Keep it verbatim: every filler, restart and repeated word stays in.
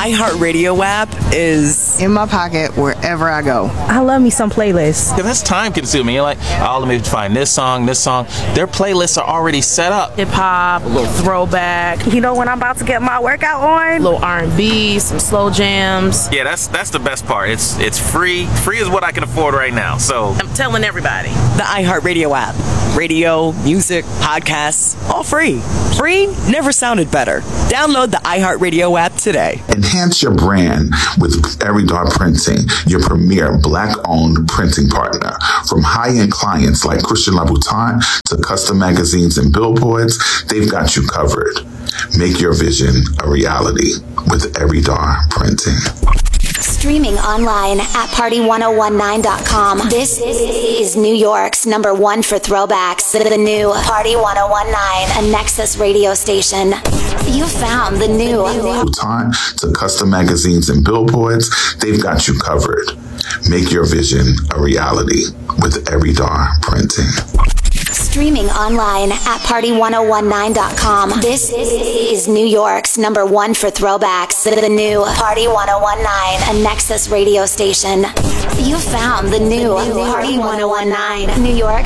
iHeartRadio app is in my pocket wherever I go. I love me some playlists. Yeah, that's time consuming. You're like, oh, let me find this song, this song. Their playlists are already set up. Hip hop, a little throwback. You know when I'm about to get my workout on? A little R and B, some slow jams. Yeah, that's that's the best part. It's it's free. Free is what I can afford right now. So I'm telling everybody. the iHeartRadio app. Radio, music, podcasts, all free. Free never sounded better. Download the iHeartRadio app today. Enhance your brand with Eridar Printing, your premier black-owned printing partner. From high-end clients like Christian Louboutin to custom magazines and billboards, they've got you covered. Make your vision a reality with Eridar Printing. Streaming online at party one oh one nine dot com. This is New York's number one for throwbacks. The new Party one oh one nine, a Nexus radio station. You found the new. Time to custom magazines and billboards, they've got you covered. Make your vision a reality with Eridar Printing. Streaming online at party one oh one nine dot com. This is New York's number one for throwbacks. The new Party one oh one nine, a Nexus radio station. You found the new Party one oh one nine, New York.